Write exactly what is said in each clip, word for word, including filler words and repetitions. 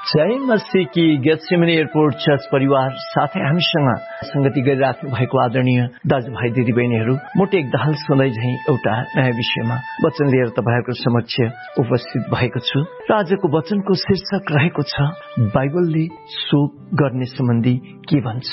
जय मसीह की Gethsemane airport church परिवार साथै हामीसँग संगति गरिराख्नु भएको आदरणीय दाजुभाइ दिदीबहिनीहरू म टेक दाहाल सुनाइ झैं एउटा नयाँ विषयमा वचन लिएर तपाईहरुको समक्ष उपस्थित भएको छु र आजको वचनको शीर्षक रहेको छ बाइबलले शोक गर्ने सम्बन्धी के भन्छ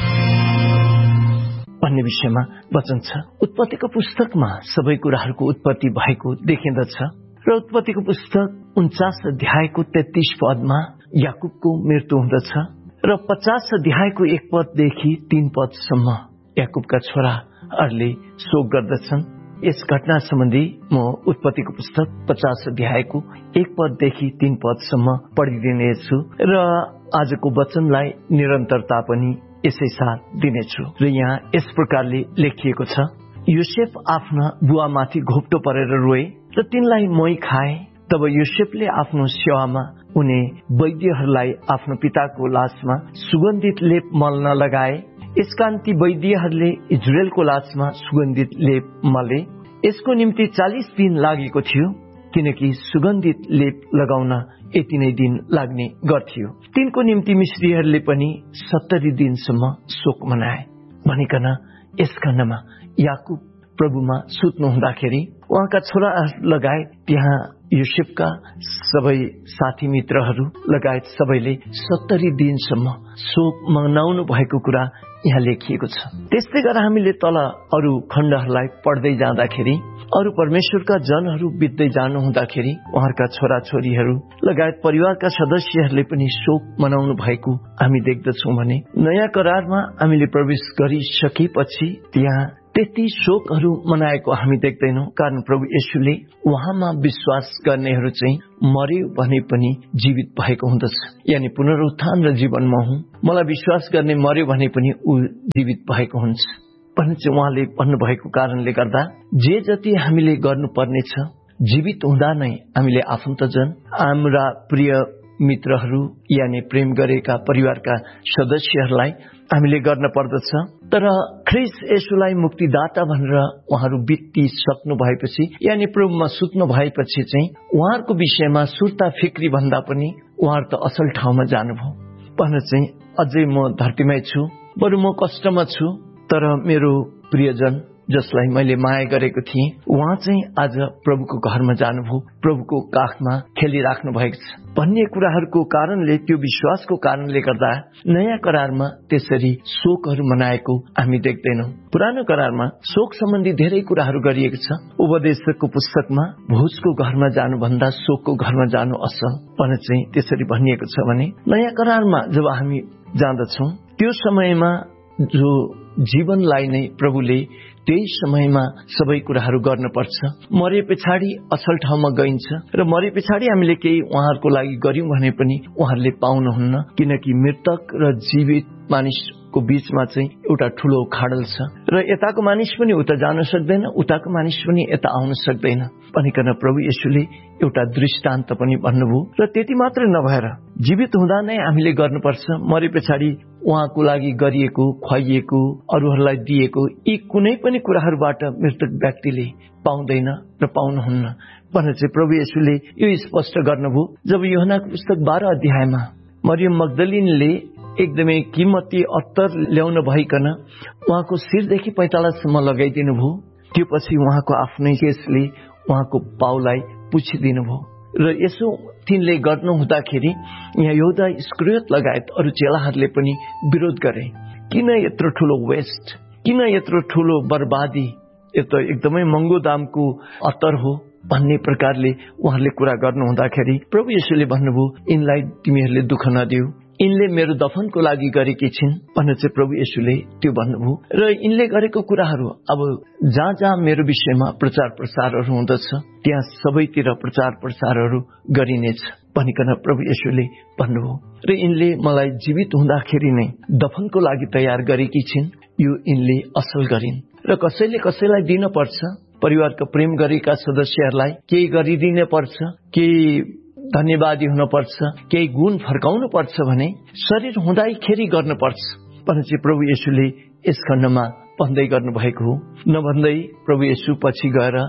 भन्ने विषयमा वचन छ। उत्पत्तिको पुस्तकमा सबै कुराहरूको उत्पत्ति भएको देखिँदछ र उत्पत्तिको पुस्तक उन्चास अध्यायको तेत्तीस पदमा याकुबको मृत्यु हुँदछ र पचास अध्यायको एक पददेखि तीन पदसम्म याकुबका छोराहरूले शोक गर्दछन्। यस घटना सम्बन्धी म उत्पत्तिको पुस्तक पचास अध्यायको एक पददेखि तीन पदसम्म पढिदिनेछु र आजको वचनलाई निरन्तरता पनि यसै साथ दिनेछु। र यहाँ यस प्रकारले लेखिएको छ, योसेफ आफ्ना बुवामाथि घोप्टो परेर रोए र तिनलाई मोही खाए। तब योसेफले आफ्नो सेवामा हुने वैद्यहरूलाई आफ्नो पिताको लासमा सुगन्धित लेप मल्न लगाए। यसकारण ती वैद्यहरूले इजरायलको लासमा सुगन्धित लेप मले। यसको निम्ति चालीस दिन लागेको थियो, किनकि सुगन्धित लेप लगाउन यति नै दिन लाग्ने गर्थ्यो। तिनको निम्ति मिस्रीहरूले पनि सत्तरी दिनसम्म शोक मनाए। भनिकन यस खण्डमा याकुब प्रभुमा सुत्नु हुँदाखेरि उहाँका छोरा लगायत त्यहाँ योसेफका सबै साथी मित्रहरू लगायत सबैले सत्तरी दिनसम्म शोक मनाउनु भएको कुरा यहाँ लेखिएको छ। त्यस्तै गरेर हामीले तल अरू खण्डहरूलाई पढ्दै जाँदाखेरि अरू परमेश्वरका जनहरू बित्दै जानु हुँदाखेरि उहाँका छोरा छोरीहरू लगायत परिवारका सदस्यहरूले पनि शोक मनाउनु भएको हामी देख्दछौँ भने नयाँ करारमा हामीले प्रवेश गरिसकेपछि त्यहाँ त्यति शोकहरू मनाएको हामी देख्दैनौं। कारण प्रभु येशूले उहाँमा विश्वास गर्नेहरू चाहिँ मर्यो भने पनि जीवित भएको हुँदछ, यानी पुनरुत्थान र जीवनमा हुँ। मलाई विश्वास गर्ने मर्यो भने पनि ऊ जीवित भएको हुन्छ भन्ने चाहिँ उहाँले भन्नुभएको कारणले गर्दा जे जति हामीले गर्नुपर्नेछ जीवित हुँदा नै हामीले आफन्तजन हाम्रा प्रिय मित्रहरू यानी प्रेम गरेका परिवारका सदस्यहरूलाई हामीले गर्न पर्दछ। तर ख्रीष्ट येशूलाई मुक्तिदाता भनेर उहाँहरू बित्तिसक्नु भएपछि यानी प्रभुमा सुत्नु भएपछि चाहिँ उहाँहरूको विषयमा सुर्ता फिक्री भन्दा पनि उहाँहरू त असल ठाउँमा जानुभयो भनेर चाहिँ अझै म धरतीमै छु, बरु म कष्टमा छु, तर मेरो प्रियजन जसलाई मैले माया गरेको थिएँ उहाँ चाहिँ आज प्रभुको घरमा जानुभयो, प्रभुको काखमा खेलिराख्नु भएको छ भन्ने कुराहरूको कारणले त्यो विश्वासको कारणले गर्दा नयाँ करारमा त्यसरी शोकहरू मनाएको हामी देख्दैनौं। पुरानो करारमा शोक सम्बन्धी धेरै कुराहरू गरिएको छ। उपदेशको पुस्तकमा भोजको घरमा जानुभन्दा शोकको घरमा जानु असल भनेर चाहिँ त्यसरी भनिएको छ भने नयाँ करारमा जब हामी जाँदछौं त्यो समयमा जो जीवनलाई नै प्रभुले त्यही समयमा सबै कुराहरू गर्नुपर्छ। मरे पछाडि असल ठाउँमा गइन्छ र मरे पछाडि हामीले केही उहाँहरूको लागि गर्यौं भने पनि उहाँहरूले पाउनुहुन्न, किनकि मृतक र जीवित मानिसको बीचमा चाहिँ एउटा ठूलो खाडल छ र यताको मानिस पनि उता जान सक्दैन, उताको मानिस पनि यता आउन सक्दैन भनिकन प्रभु येशूले एउटा दृष्टान्त पनि भन्नुभयो। र त्यति मात्र नभएर जीवित हुँदा नै हामीले गर्नुपर्छ। मरे पछाडि उहाँको लागि गरिएको खुवाइएको अरूहरूलाई दिएको यी कुनै पनि कुराहरूबाट मृतक व्यक्तिले पाउँदैन र पाउनुहुन्न भनेर चाहिँ प्रभु येशूले यो स्पष्ट गर्नुभयो। जब यूहन्नाको पुस्तक बाह्र अध्यायमा मरियम मग्दलिनले एकदमै कीमती अत्तर ल्याउन भइकन उहाँको शिरदेखि पैतालासम्म लगाइदिनु भयो, त्यो पछि उहाँको आफ्नै केसले उहाँको पाउलाई पुछिदिनु भयो र यसो तिनले गर्नु हुँदाखेरि यहाँ यहूदा इस्करियोत लगायत अरू चेलाहरूले पनि विरोध गरे। किन यत्रो ठूलो वेस्ट, किन यत्रो ठूलो बर्बादी, यो त एकदमै महँगो दामको अत्तर हो भन्ने प्रकारले उहाँहरूले कुरा गर्नु हुँदाखेरि प्रभु येशूले भन्नुभयो यिनलाई तिमीहरूले दुःख नदेऊ, यिनले मेरो दफनको लागि गरेकी छिन् भनेर चाहिँ प्रभु येशूले त्यो भन्नुभयो। र यिनले गरेको कुराहरू अब जहाँ जहाँ मेरो विषयमा प्रचार प्रसारहरू हुँदछ त्यहाँ सबैतिर प्रचार प्रसारहरू गरिनेछ भनिकन प्रभु येशूले भन्नुभयो। र यिनले मलाई जीवित हुँदाखेरि नै दफनको लागि तयार गरेकी छिन्, यो यिनले असल गरिन्। र कसैले कसैलाई दिन पर्छ, परिवारका प्रेम गरेका सदस्यहरूलाई केही गरिदिने पर्छ, केही धन्यवादी हुन पर्छ, केही गुण फर्काउनु पर्छ भने शरीर हुँदैखेरि गर्नुपर्छ भने चाहिँ प्रभु येशूले यस खण्डमा भन्दै गर्नुभएको हो। नभन्दै प्रभु येशू पछि गएर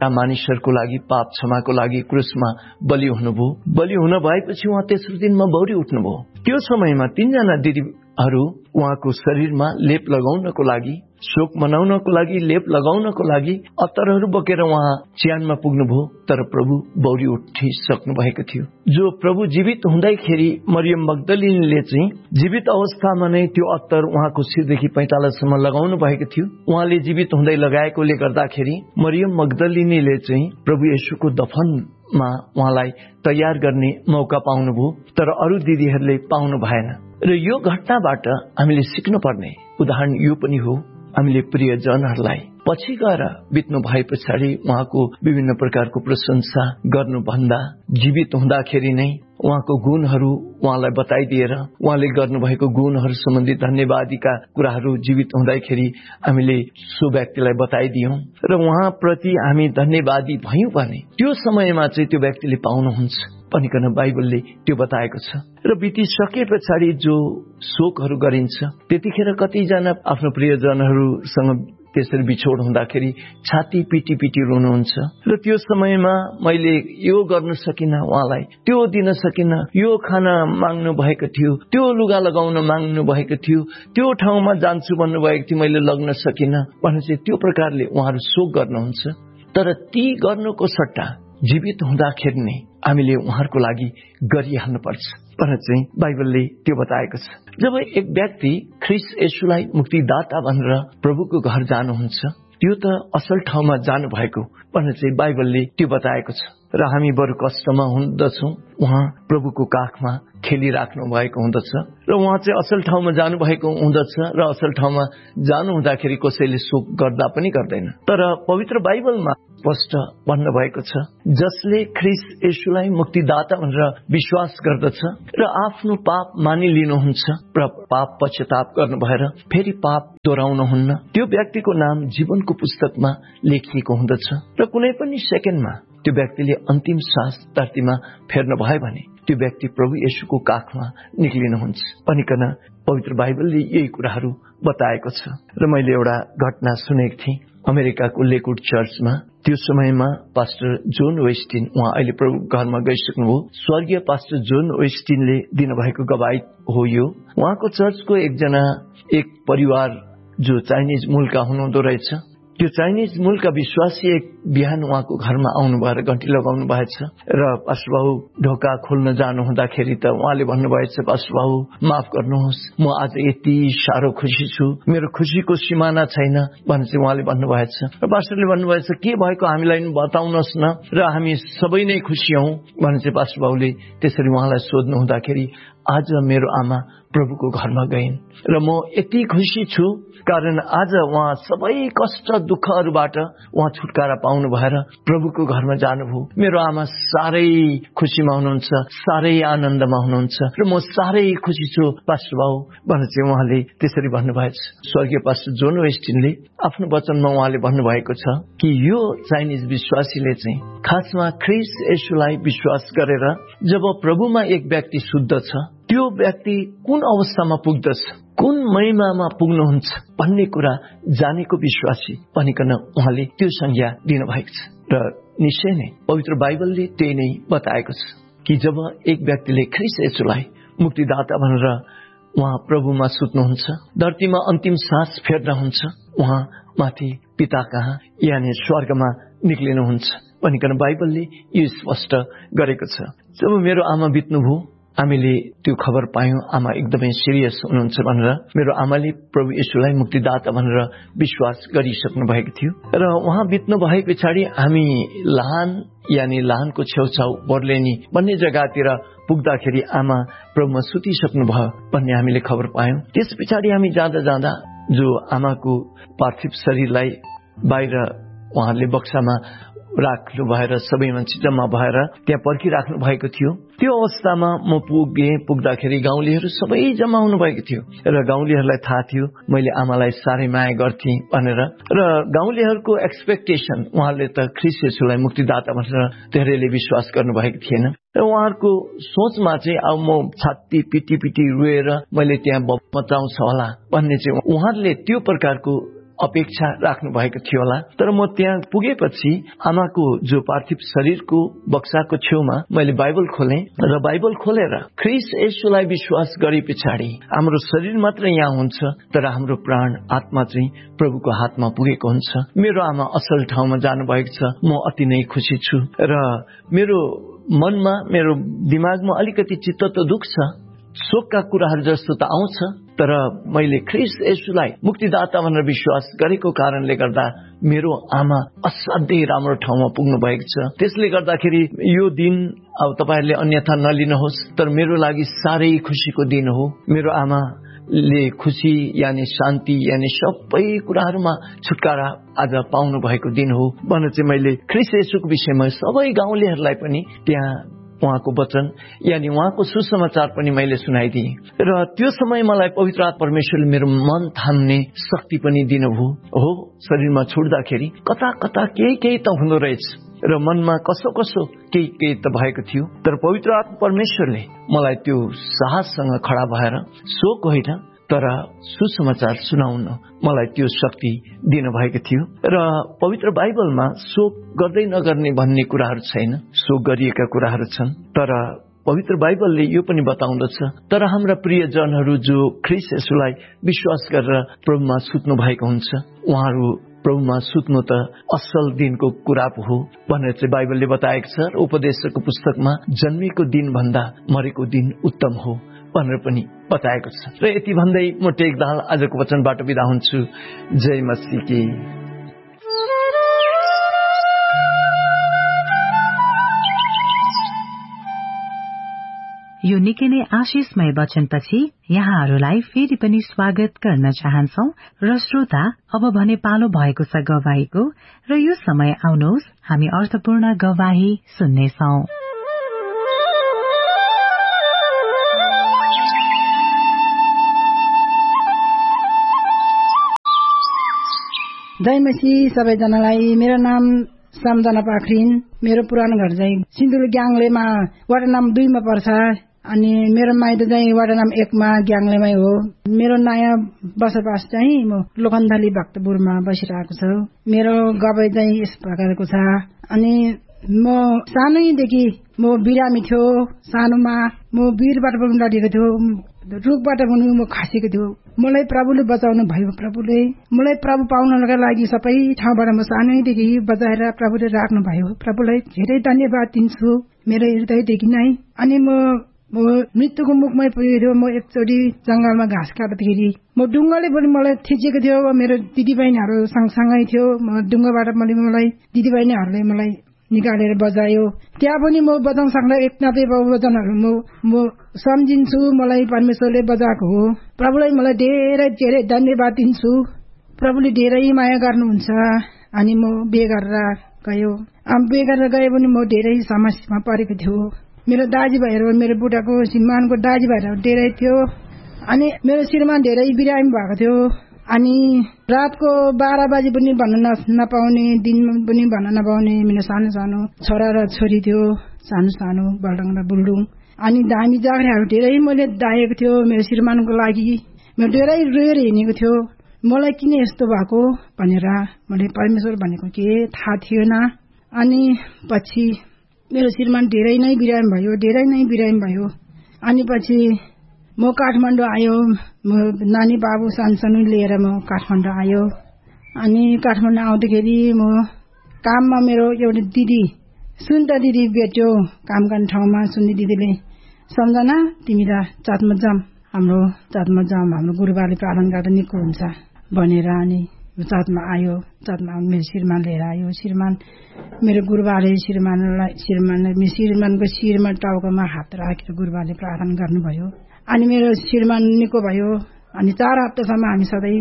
मानिसहरूको लागि पाप क्षमाको लागि क्रुसमा बलि हुनुभयो। बलि हुन भएपछि उहाँ तेस्रो दिनमा बौरी उठ्नुभयो। त्यो समयमा तीनजना दिदीहरू उहाँको शरीरमा लेप लगाउनको लागि, शोक मनाउनको लागि, लेप लगाउनको लागि अत्तरहरू बोकेर उहाँ च्यानमा पुग्नुभयो। तर प्रभु बौरी उठिसक्नु भएको थियो। जो प्रभु जीवित हुँदैखेरि मरियम मग्दलिनीले चाहिँ जीवित अवस्थामा नै त्यो अत्तर उहाँको शिरदेखि पैतालासम्म लगाउनु भएको थियो। उहाँले जीवित हुँदै लगाएकोले गर्दाखेरि मरियम मग्दलिनीले चाहिँ प्रभु येशूको दफनमा उहाँलाई तयार गर्ने मौका पाउनुभयो। तर अरू दिदीहरूले पाउनु भएन। र यो घटनाबाट हामीले सिक्नु पर्ने उदाहरण यो पनि हो, हामीले प्रियजनहरूलाई पछि गएर बित्नु भए पछाडि उहाँको विभिन्न प्रकारको प्रशंसा गर्नुभन्दा जीवित हुँदाखेरि नै उहाँको गुणहरू उहाँलाई बताइदिएर उहाँले गर्नुभएको गुणहरू सम्बन्धी धन्यवादीका कुराहरू जीवित हुँदाखेरि हामीले सो व्यक्तिलाई बताइदियौं र उहाँप्रति हामी धन्यवादी भयौं भने त्यो समयमा चाहिँ त्यो व्यक्तिले पाउनुहुन्छ भनिकन बाइबलले त्यो बताएको छ। र बितिसके पछाडि जो शोकहरू गरिन्छ त्यतिखेर कतिजना आफ्नो प्रियजनहरूसँग त्यसरी बिछोड हुँदाखेरि छाती पिटी पिटी रुनुहुन्छ र त्यो समयमा मैले यो गर्न सकिन, उहाँलाई त्यो दिन सकिन, यो खाना माग्नु भएको थियो, त्यो लुगा लगाउन माग्नु भएको थियो, त्यो ठाउँमा जान्छु भन्नुभएको थियो, मैले लग्न सकिन भने चाहिँ त्यो प्रकारले उहाँहरू शोक गर्नुहुन्छ। तर ती गर्नुको सट्टा जीवित हुँदाखेरि नै हामीले उहाँहरूको लागि गरिहाल्नुपर्छ भनेर चाहिँ बाइबलले त्यो बताएको छ। जब एक व्यक्ति ख्रीष्ट येशूलाई मुक्तिदाता भनेर प्रभुको घर जानुहुन्छ, त्यो त असल ठाउँमा जानु भएको भनेर चाहिँ बाइबलले त्यो बताएको छ। र हामी बरु कष्टमा हुँदछौं, उहाँ प्रभुको काखमा खेलिराख्नु भएको हुँदछ र उहाँ चाहिँ असल ठाउँमा जानु भएको हुँदछ र असल ठाउँमा जानु हुँदाखेरि कसैले शोक गर्दा पनि गर्दैन। तर पवित्र बाइबलमा स्पष्ट भन्नुभएको छ, जसले ख्रीष्ट येशूलाई मुक्तिदाता भनेर विश्वास गर्दछ र आफ्नो पाप मानिलिनुहुन्छ र पाप पश्चाताप गर्नु भएर फेरि पाप दोहोऱ्याउनुहुन्न, त्यो व्यक्तिको नाम जीवनको पुस्तकमा लेखिएको हुँदछ र कुनै पनि सेकेन्डमा त्यो व्यक्तिले अन्तिम सास धरतीमा फेर्नु भयो भने त्यो व्यक्ति प्रभु येशूको काखमा निक्लिनुहुन्छ भनिकन पवित्र बाइबलले यही कुराहरू बताएको छ। र मैले एउटा घटना सुनेको थिएँ अमेरिकाको लेकवुड चर्चमा। त्यो समयमा पास्टर जोन वेस्टिन, उहाँ अहिले प्रभु घरमा गइसक्नुभयो, स्वर्गीय पास्टर जोन वेस्टिनले दिनुभएको गवाही हो यो। उहाँको चर्चको एकजना एक परिवार जो चाइनिज मूलका हुनुहुँदो रहेछ, त्यो चाइनिज मूलका विश्वासी एक बिहान उहाँको घरमा आउनु भएर घण्टी लगाउनु भएछ र पास्टर बाबु ढोका खोल्न जानु हुँदाखेरि त उहाँले भन्नुभएछ, पास्टर बाबु माफ गर्नुहोस्, म आज यति साह्रो खुसी छु, मेरो खुसीको सिमाना छैन भने चाहिँ उहाँले भन्नुभएछ। र पास्टरले भन्नुभएछ, के भएको हामीलाई बताउनुहोस् न र हामी सबै नै खुसी हौ भने चाहिँ पास्टर बाबुले त्यसरी उहाँलाई सोध्नु हुँदाखेरि, आज मेरो आमा प्रभुको घरमा गइन् र म यति खुसी छु कारण आज उहाँ सबै कष्ट दुःखहरूबाट उहाँ छुटकारा पाउनु भएर प्रभुको घरमा जानुभयो। मेरो आमा साह्रै खुसीमा हुनुहुन्छ, साह्रै आनन्दमा हुनुहुन्छ र म साह्रै खुसी छु पास्टर बाबु भनेर चाहिँ उहाँले त्यसरी भन्नुभएछ। स्वर्गीय पास्टर जोन वेस्टिनले आफ्नो वचनमा उहाँले भन्नुभएको छ कि यो चाइनिज विश्वासीले चाहिँ खासमा ख्रीष्ट येशूलाई विश्वास गरेर जब प्रभुमा एक व्यक्ति शुद्ध छ, त्यो व्यक्ति कुन अवस्थामा पुग्दछ, कुन महिमामा पुग्नुहुन्छ भन्ने कुरा जानेको विश्वासी भनिकन उहाँले त्यो संज्ञा दिनुभएको छ। र निश्चय नै पवित्र बाइबलले त्यही नै बताएको छ कि जब एक व्यक्तिले ख्रीष्ट येशूलाई मुक्तिदाता भनेर उहाँ प्रभुमा सुत्नुहुन्छ, धरतीमा अन्तिम सास फेर्नुहुन्छ, उहाँ माथि पिता कहाँ यानि स्वर्गमा निक्लिनुहुन्छ भनिकन बाइबलले यो स्पष्ट गरेको छ। जब मेरो आमा बित्नुभयो, हामीले त्यो खबर पायौं आमा एकदमै सिरियस हुनुहुन्छ भनेर। मेरो आमाले प्रभु येशूलाई मुक्तिदाता भनेर विश्वास गरिसक्नु भएको थियो र उहाँ बित्नु भए पछाडि हामी लाहान यानि लाहानको छेउछाउ बोर्लेनी भन्ने जग्गातिर पुग्दाखेरि आमा प्रभुमा सुतिसक्नु भयो भन्ने हामीले खबर पायौं। त्यस पछाडि हामी जाँदा जाँदा जो आमाको पार्थिव शरीरलाई बाहिर उहाँले बक्सामा राख्नु भएर सबै मान्छे जम्मा भएर त्यहाँ पर्खिराख्नु भएको थियो। त्यो अवस्थामा म पुगेँ, पुग्दाखेरि गाउँलेहरू सबै जम्मा हुनु भएको थियो र गाउँलेहरूलाई थाहा थियो मैले आमालाई साह्रै माया गर्थेँ भनेर। र गाउँलेहरूको एक्सपेक्टेसन, उहाँले त ख्रीष्ट येशूलाई मुक्तिदाता भनेर धेरैले विश्वास गर्नुभएको थिएन र उहाँहरूको सोचमा चाहिँ अब म छाती पिटी पिटी रोएर मैले त्यहाँ मचाउँछ होला भन्ने चाहिँ उहाँहरूले त्यो प्रकारको अपेक्षा राख्नु भएको थियो होला। तर म त्यहाँ पुगेपछि आमाको जो पार्थिव शरीरको बक्साको छेउमा मैले बाइबल खोलेँ र बाइबल खोलेर ख्रीष्ट येशूलाई विश्वास गरे पछाडि हाम्रो शरीर मात्र यहाँ हुन्छ, तर हाम्रो प्राण आत्मा चाहिँ प्रभुको हातमा पुगेको हुन्छ। मेरो आमा असल ठाउँमा जानुभएको छ, म अति नै खुसी छु। र मेरो मनमा, मेरो दिमागमा अलिकति चित्त त दुख्छ, शोकका कुराहरू जस्तो त आउँछ, तर मैले ख्रीष्ट येशूलाई मुक्तिदाता भनेर विश्वास गरेको कारणले गर्दा मेरो आमा असाध्यै राम्रो ठाउँमा पुग्नु भएको छ। त्यसले गर्दाखेरि यो दिन अब तपाईहरुले अन्यथा नलिनुहोस्, तर मेरो लागि साह्रै खुसीको दिन हो। मेरो आमाले खुसी यानि शान्ति यानि सबै कुराहरूमा छुटकारा आज पाउनु भएको दिन हो भनेर चाहिँ मैले ख्रीष्ट येशूको विषयमा सबै गाउँलेहरूलाई पनि त्यहाँ उहाँको वचन यानी उहाँको सुसमाचार पनि मैले सुनाइदिएँ। र त्यो समय मलाई पवित्र आत्मा परमेश्वरले मेरो मन थाम्ने शक्ति पनि दिनुभयो। हो, शरीरमा छुट्दाखेरि कता कता केही केही त हुँदो रहेछ र मनमा कसो कसो केही केही त भएको थियो, तर पवित्र आत्मा परमेश्वरले मलाई त्यो साहससँग खडा भएर शोक होइन तर सुसमाचार सुनाउन मलाई त्यो शक्ति दिनुभएको थियो। र पवित्र बाइबलमा शोक गर्दै नगर्ने भन्ने कुराहरू छैन, शोक गरिएका कुराहरू छन्। तर पवित्र बाइबलले यो पनि बताउँदछ, तर हाम्रा प्रियजनहरू जो ख्रीष्ट येशूलाई विश्वास गरेर प्रभुमा सुत्नु भएको हुन्छ, उहाँहरू प्रभुमा सुत्नु त असल दिनको कुरा हो भनेर चाहिँ बाइबलले बताएको छ। र उपदेशको पुस्तकमा जन्मेको दिन भन्दा मरेको दिन उत्तम हो भनेर पनि बताएको छ। र यति भन्दै म टेकदाल आजको वचनबाट बिदा हुन्छु। जय मसीह की। यो निकै नै आशिषमय वचनपछि यहाँहरूलाई फेरि पनि स्वागत गर्न चाहन्छौ। र श्रोता, अब भने पालो भएको छ गवाहीको, र यो समय आउनुहोस् हामी अर्थपूर्ण गवाही सुन्नेछौं। जय मसीह सबैजनालाई। मेरो नाम सम्झना पाखरिन। मेरो पुरानो घर चाहिँ सिन्धुली ग्याङलेमा वार्ड नम्बर दुईमा पर्छ, अनि मेरो माइत चाहिँ वार्ड नम्बर एकमा ग्याङलेमै हो। मेरो नयाँ बसोबास चाहिँ म लोखन्थली भक्तपुरमा बसिरहेको छु। मेरो गवाई चाहिँ यस प्रकारको छ। अनि म सानैदेखि म बिरामी थियो। सानोमा म वीरबाट पनि लडेको थियो, रुखबाट पनि म खसेको थियो। मलाई प्रभुले बचाउनु भयो। प्रभुले मलाई प्रभु पाउनका लागि सबै ठाउँबाट म सानैदेखि बचाएर प्रभुले राख्नु भयो। प्रभुलाई धेरै धन्यवाद दिन्छु मेरो हृदयदेखि नै। अनि म म मृत्युको मुखमै पुगेको। म एकचोटि जंगलमा घाँस काट्दाखेरि म डुङ्गाले पनि मलाई थिचेको थियो। मेरो दिदीबहिनीहरू सँगसँगै थियो। म डुङ्गाबाट मैले मलाई दिदीबहिनीहरूले मलाई निकालेर बजायो। त्यहाँ पनि म बजाउन सक्दा एक नब्बे वचनहरू म म सम्झिन्छु। मलाई परमेश्वरले बजाएको हो। प्रभुलाई मलाई धेरै धेरै धन्यवाद दिन्छु। प्रभुले धेरै माया गर्नुहुन्छ। अनि म बिहे गरेर गयो। बिहे गरेर गए पनि म धेरै समस्यामा परेको थियो। मेरो दाजुभाइहरू, मेरो बुढाको श्रीमानको दाजुभाइहरू धेरै थियो। अनि मेरो श्रीमान धेरै बिरामी भएको थियो। अनि रातको बाह्र बजी पनि भन्न नपाउने, दिनमा पनि भन्न नपाउने मेरो सानो सानो छोरा र छोरी थियो, सानो सानो बल्डङ र बुल्डुङ। अनि दामी जाग्राहरू धेरै मैले दाएको थियो मेरो श्रीमानको लागि। म धेरै रोएर हिँडेको थियो। मलाई किन यस्तो भएको भनेर मैले परमेश्वर भनेको के थाहा थिएन। अनि पछि मेरो श्रीमान धेरै नै बिरामी भयो, धेरै नै बिरामी भयो। अनि पछि म काठमाडौँ आयो। म नानी बाबु सानसानो लिएर म काठमाडौँ आयो। अनि काठमाडौँ आउँदाखेरि म काममा मेरो एउटा दिदी सुन्ता दिदी भेट्यो काम गर्ने ठाउँमा। सुन्ने दिदीले सम्झना तिमी त चर्चमा जाम, हाम्रो चर्चमा जाम, हाम्रो गुरुबाले प्रार्थना गर्दा निको हुन्छ भनेर। अनि चर्चमा आयो। चर्चमा मेरो श्रीमान लिएर आयो। श्रीमान मेरो गुरुबाले श्रीमानलाई श्रीमानलाई मेरो श्रीमानको शिरमा टाउकोमा हात राखेर गुरुबाले प्रार्थना गर्नुभयो। अनि मेरो श्रीमान निको भयो। अनि चार हप्तासम्म हामी सधैँ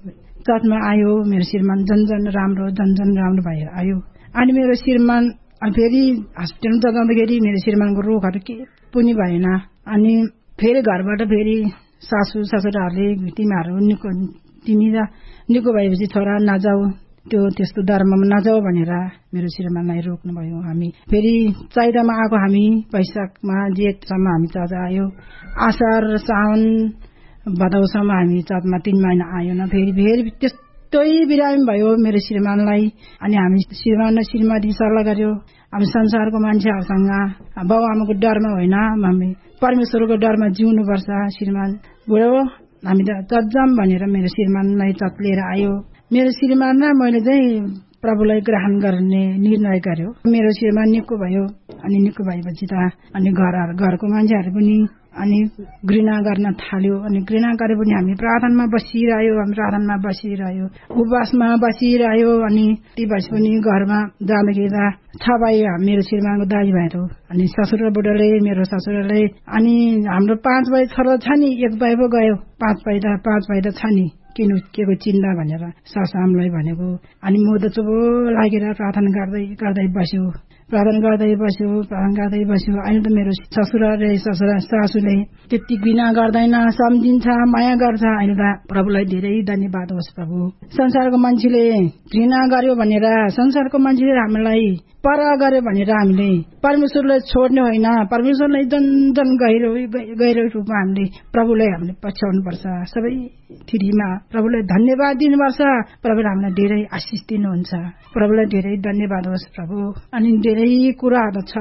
चर्चमा आयो। मेरो श्रीमान जनजन राम्रो जनजन राम्रो भएर आयो। अनि मेरो श्रीमान फेरि हस्पिटलमा जाँदाखेरि मेरो श्रीमानको रोगहरू के पनि भएन। अनि फेरि घरबाट फेरि सासू ससुराहरूले तिमीहरू निको तिमी र निको भएपछि छोरा नजाऊ, त्यो त्यस्तो धर्ममा नजाऊ भनेर मेरो श्रीमानलाई रोक्नुभयो। हामी फेरि चैतमा आएको। हामी वैशाखमा जेठसम्म हामी चर्च आयो। असार साउन भदौसम्म हामी चर्चमा तीन महिना आएन। फेरि फेरि त्यस त्यही बिरामी भयो मेरो श्रीमानलाई। अनि हामी श्रीमान र श्रीमती सल्लाह गर्यो, हामी संसारको मान्छेहरूसँग बाउ आमाको डरमा होइन, हामी परमेश्वरको डरमा जिउनुपर्छ। श्रीमान बुढो हामी त चज्जाम भनेर मेरो श्रीमानलाई चत्लिएर आयो। मेरो श्रीमान र मैले चाहिँ प्रभुलाई ग्रहण गर्ने निर्णय गर्यो। मेरो श्रीमान निको भयो। अनि निको भएपछि त अनि घर घरको मान्छेहरू पनि अनि घृणा गर्न थाल्यो। अनि घृणा गरे पनि हामी प्रार्थनामा बसिरह्यो, हामी प्रार्थनामा बसिरह्यो, उपवासमा बसिरह्यो। अनि ती भएपछि पनि घरमा जाँदाखेरि त थाहा पायो मेरो श्रीमानको दाजुभाइहरू अनि ससुर र बुढाले मेरो ससुरले अनि हाम्रो पाँच भाइ छोरा छ नि, एक भाइ पो गयो, पाँच भाइ त पाँच भाइ त छ नि, किन के को चिन्ता भनेर ससामलाई भनेको। अनि म त चुप लागेर प्रार्थना गर्दै गर्दै बस्यो, प्रार्थना गर्दै बस्यो, प्रार्थना गर्दै बस्यो। अहिले त मेरो ससुराले ससुरा सासूले त्यति घृणा गर्दैन, सम्झिन्छ, माया गर्छ। अहिले त प्रभुलाई धेरै धन्यवाद होस् प्रभु। संसारको मान्छेले घृणा गर्यो भनेर, संसारको मान्छेले हामीलाई पर गर्यो भनेर हामीले परमेश्वरलाई छोड्ने होइन, परमेश्वरलाई जन जन गहिरो गहिरो रूपमा हामीले प्रभुलाई हामीले पछ्याउनु पर्छ। सबै थिरीमा प्रभुलाई धन्यवाद दिनुपर्छ। प्रभुले हामीलाई धेरै आशिष दिनुहुन्छ। प्रभुलाई धेरै धन्यवाद होस् प्रभु। अनि धेरै कुराहरू छ,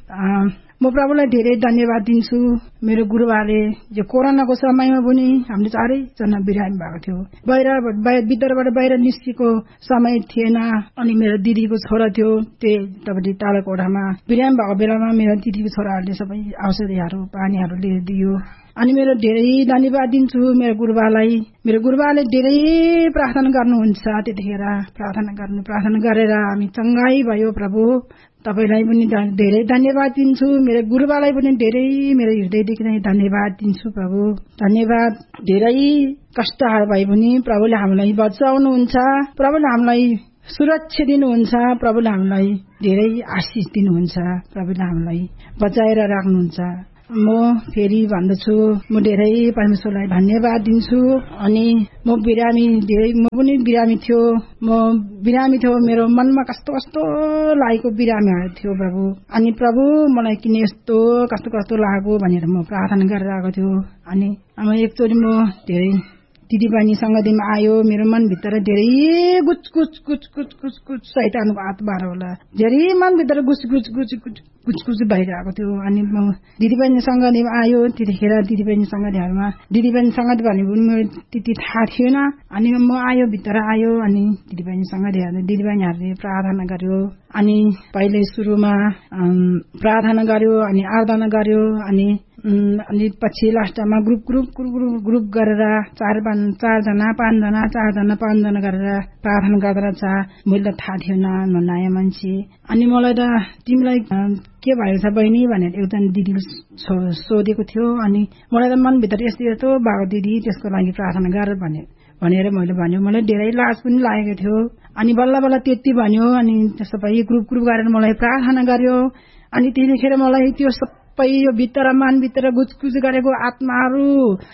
म प्रभुलाई धेरै धन्यवाद दिन्छु। मेरो गुरुबाले जो कोरोनाको समयमा पनि हामीले चारैजना बिरामी भएको थियो, बाहिर भित्रबाट बाहिर निस्केको समय थिएन। अनि मेरो दिदीको छोरा थियो, त्यही टाढा कोठामा बिरामी भएको बेलामा मेरो दिदीको छोराहरूले सबै औषधिहरू पानीहरू ल्याइदियो। अनि मेरो धेरै धन्यवाद दिन्छु मेरो गुरुबालाई। मेरो गुरुबाले धेरै प्रार्थना गर्नुहुन्छ, त्यतिखेर प्रार्थना गर्नु प्रार्थना गरेर हामी चङ्गाई भयो प्रभु। तपाईलाई पनि धेरै धन्यवाद दिन्छु। मेरो गुरुबालाई पनि धेरै मेरो हृदयदेखि नै धन्यवाद दिन्छु प्रभु। धन्यवाद। धेरै कष्टहरू भए पनि प्रभुले हामीलाई बचाउनुहुन्छ, प्रभुले हामीलाई सुरक्षा दिनुहुन्छ, प्रभुले हामीलाई धेरै आशिष दिनुहुन्छ, प्रभुले हामीलाई बचाएर राख्नुहुन्छ। म फेरि भन्दछु, म धेरै परमेश्वरलाई धन्यवाद दिन्छु। अनि म बिरामी धेरै म पनि बिरामी थियो, म बिरामी थियो, मेरो मनमा कस्तो कस्तो लागेको बिरामीहरू थियो प्रभु। अनि प्रभु मलाई किन यस्तो कस्तो कस्तो लाग्यो भनेर म प्रार्थना गरेर आएको थियो। अनि अब एकचोटि म धेरै दिदीबहिनी सङ्गतिमा आयो, मेरो मनभित्र धेरै गुच गुच गुच गुच गुच गुच शैतानको आत्माहरू होला, धेरै मनभित्र गुच गुच गुच गुच गुच गुच भइरहेको थियो। अनि म दिदीबहिनी सङ्गतिमा आयो, त्यतिखेर दिदीबहिनी सङ्गतिहरूमा दिदीबहिनी सङ्गति भनेको पनि मेरो त्यति थाहा थिएन। अनि म आयो भित्र आयो, अनि दिदीबहिनी सङ्गतिहरूले दिदीबहिनीहरूले प्रार्थना गर्यो। अनि पहिले सुरुमा प्रार्थना गर्यो, अनि आराधना गर्यो, अनि अनि पछि लास्टमा group group group group group गरेर चार पाँच चारजना पाँचजना चारजना पाँचजना गरेर प्रार्थना गर्दो रहेछ। मैले त थाहा थिएन, म नयाँ मान्छे। अनि मलाई त तिमीलाई के भएको छ बहिनी भनेर एकजना दिदीले सोधेको थियो। अनि मलाई त मनभित्र यस्तो यस्तो भएको दिदी, त्यसको लागि प्रार्थना गर भने भनेर मैले भन्यो। मलाई धेरै लाज पनि लागेको थियो। अनि बल्ल बल्ल त्यति भन्यो। अनि त्यसो भए ग्रुप ग्रुप गरेर मलाई प्रार्थना गर्यो। अनि त्यतिखेर मलाई त्यो सबै यो भित्र मनभित्र गुचगुच गरेको आत्माहरू,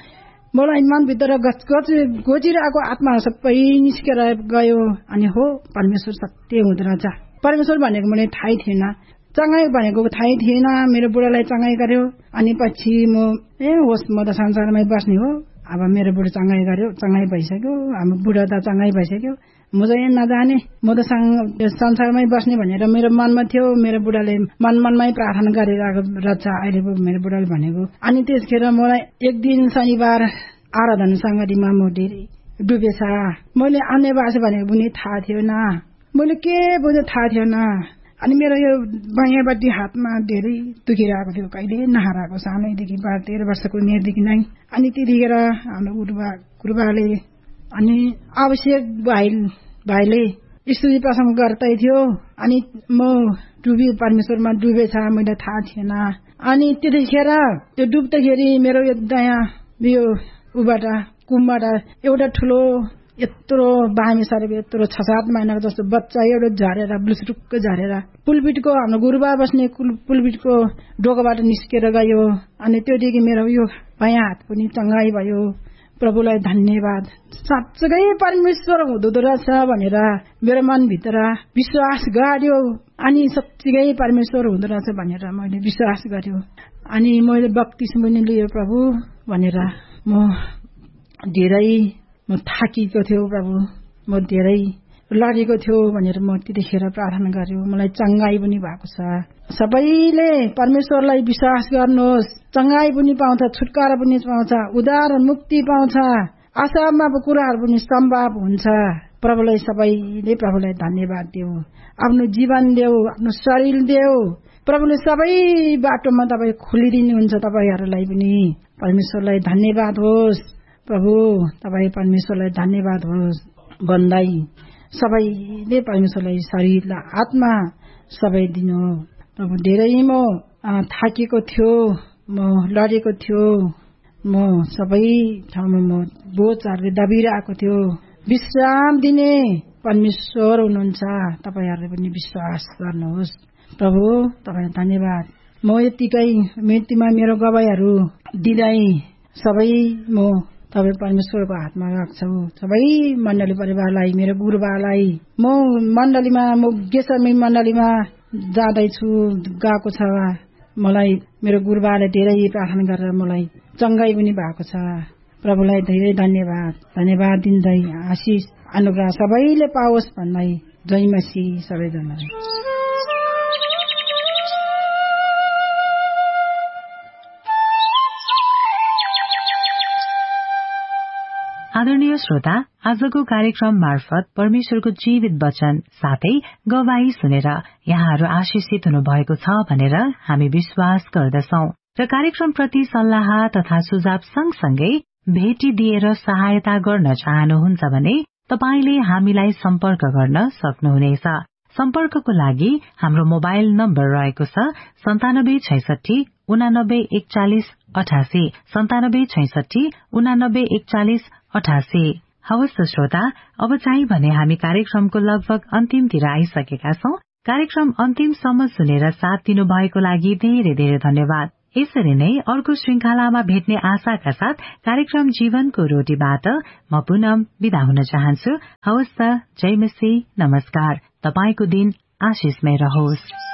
मलाई मनभित्र गचगच गोचिरहेको आत्माहरू सबै निस्केर गयो। अनि हो परमेश्वर सत्य हुँदो रहेछ। परमेश्वर भनेको मलाई थाहै थिएन, चङ्गाई भनेको थाहै थिएन। मेरो बुढालाई चङ्गाई गर्यो। अनि पछि म ए होस् म त संसारमै बस्ने हो, अब मेरो बुढा चङ्गाई गर्यो, चङ्गाई भइसक्यो, हाम्रो बुढा त चङ्गाई भइसक्यो, म चाहिँ नजाने, म त संसारमै बस्ने भनेर मेरो मनमा थियो। मेरो बुढाले मन मनमै प्रार्थना गरिरहेको रहेछ अहिले मेरो बुढाले भनेको। अनि त्यसखेर मलाई एक दिन शनिबार आराधना सङ्गतिमा म धेरै डुबेछ। मैले अन्य भाषा भनेको पनि थाहा थिएन, मैले के बुझ्यो थाहा थिएन। अनि मेरो यो बायाँपट्टि हातमा धेरै दुखिरहेको थियो, कहिले नहाराको, सानैदेखि बाह्र तेह्र वर्षको उमेरदेखि नै। अनि त्यतिखेर हाम्रो गुरुबा गुरुबाले अनि आवश्यक भाइ भाइले स्तुति प्रसङ्ग गर्दै थियो। अनि म डुबी परमेश्वरमा डुबेछ, मैले थाहा थिएन। अनि त्यतिखेर त्यो डुब्दाखेरि मेरो यो दायाँ यो उबाट कुमबाट एउटा ठुलो यत्रो बामे सरेको यत्रो छ सात महिनाको जस्तो बच्चा एउटा झरेर ब्लुसुटुक्क झरेर पुलपिटको हाम्रो गुरुबा बस्ने पुलपिटको डोकोबाट निस्केर गयो। अनि त्योदेखि मेरो यो बायाँ हात पनि चङ्गाई भयो। प्रभुलाई धन्यवाद। साँच्चै परमेश्वर हुँदो रहेछ भनेर मेरो मनभित्र विश्वास गर्यो। अनि साँच्चै परमेश्वर हुँदो रहेछ भनेर मैले विश्वास गर्यो। अनि मैले बप्तिस्मा पनि लियो प्रभु भनेर म धेरै म थाकिएको थियो प्रभु। म धेरै लडेको थियो भनेर म त्यतिखेर प्रार्थना गर्यो। मलाई चङ्गाई पनि भएको छ। सबैले परमेश्वरलाई विश्वास गर्नुहोस्, चङ्गाई पनि पाउँछ, छुटकारा पनि पाउँछ, उद्धार मुक्ति पाउँछ, असम्भव कुराहरू पनि सम्भव हुन्छ। प्रभुलाई सबैले प्रभुलाई धन्यवाद देऊ, आफ्नो जीवन देऊ, आफ्नो शरीर देऊ। प्रभुले सबै बाटोमा तपाईँ खोलिदिनुहुन्छ। तपाईँहरूलाई पनि परमेश्वरलाई धन्यवाद होस्। प्रभु तपाईँ परमेश्वरलाई धन्यवाद होस् भन्दै सबैले परमेश्वरलाई शरीरलाई आत्मा सबै दिनु। प्रभु धेरै म थाकेको थियो, म लडेको थियो, म सबै ठाउँमा म बोझहरूले दबिरहेको थियो। विश्राम दिने परमेश्वर हुनुहुन्छ। तपाईँहरूले पनि विश्वास गर्नुहोस्। प्रभु तपाईँलाई धन्यवाद। म यतिकै मृत्युमा मेरो गवाईहरू दिँदै सबै म तपाईँ परमेश्वरको हातमा राख्छु। सबै मण्डली परिवारलाई, मेरो गुरुबालाई, म मण्डलीमा म गेसमी मण्डलीमा जाँदैछु, गएको छ। मलाई मेरो गुरुबाले धेरै प्रार्थना गरेर मलाई चङ्गाई पनि भएको छ। प्रभुलाई धेरै धन्यवाद धन्यवाद दिँदै आशिष अनुग्रह सबैले पाओस् भन्दै जय मसीह सबैजनालाई। आदरणीय श्रोता, आजको कार्यक्रम मार्फत परमेश्वरको जीवित वचन साथै गवाही सुनेर यहाँहरू आशिषित हुनुभएको छ भनेर हामी विश्वास गर्दछौं र कार्यक्रमप्रति सल्लाह तथा सुझाव सँगसँगै भेटी दिएर सहायता गर्न चाहनुहुन्छ भने तपाईले हामीलाई सम्पर्क गर्न सक्नुहुनेछ। सम्पर्कको लागि हाम्रो मोबाइल नम्बर रहेको छ सन्तानब्बे छैसठी उनानब्बे एकचालिस अठासी सन्तानब्बे छैसठी उनानब्बे एकचालिस अठासी। हवस् त श्रोता, अब चाहिँ भने हामी कार्यक्रमको लगभग अन्तिमतिर आइसकेका छौं। कार्यक्रम अन्तिमसम्म सुनेर साथ दिनु भएको लागि धेरै धेरै धन्यवाद। यसरी नै अर्को श्रृंखलामा भेट्ने आशाका साथ कार्यक्रम जीवनको रोटीबाट म पुनः बिदा हुन चाहन्छु। हवस् त, जय मसीह, नमस्कार। तपाईको दिन आशिषमय रहोस्।